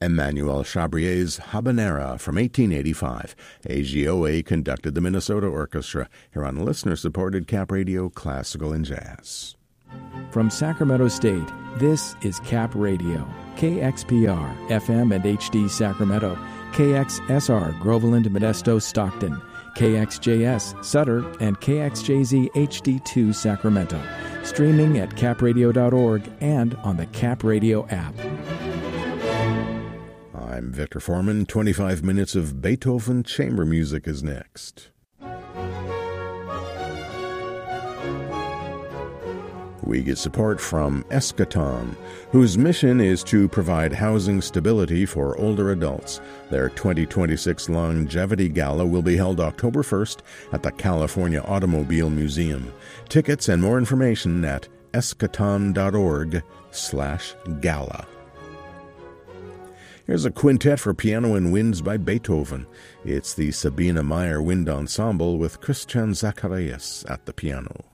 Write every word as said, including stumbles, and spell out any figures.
Emmanuel Chabrier's Habanera from eighteen eighty-five. A G O A conducted the Minnesota Orchestra here on listener-supported Cap Radio Classical and Jazz. From Sacramento State, this is Cap Radio, K X P R, F M and H D Sacramento, K X S R, Groveland, Modesto, Stockton, K X J S, Sutter, and K X J Z H D two, Sacramento. Streaming at cap radio dot org and on the Cap Radio app. I'm Victor Foreman. twenty-five minutes of Beethoven chamber music is next. We get support from Eschaton, whose mission is to provide housing stability for older adults. Their twenty twenty-six Longevity Gala will be held October first at the California Automobile Museum. Tickets and more information at eschaton.org slash gala. Here's a quintet for piano and winds by Beethoven. It's the Sabina Meyer Wind Ensemble with Christian Zacharias at the piano.